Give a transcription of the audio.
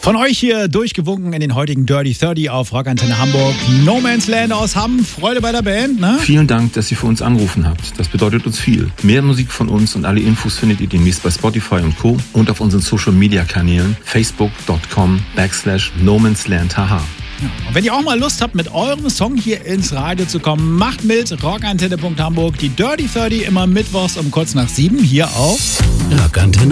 Von euch hier durchgewunken in den heutigen Dirty 30 auf Rockantenne Hamburg. No Man's Land aus Hamm. Freude bei der Band, ne? Vielen Dank, dass ihr für uns angerufen habt. Das bedeutet uns viel. Mehr Musik von uns und alle Infos findet ihr demnächst bei Spotify und Co. und auf unseren Social-Media-Kanälen facebook.com/nomanslandhaha. Ja, und wenn ihr auch mal Lust habt, mit eurem Song hier ins Radio zu kommen, macht mit rockantenne.hamburg die Dirty 30 immer mittwochs um kurz nach 7 hier auf Rockantenne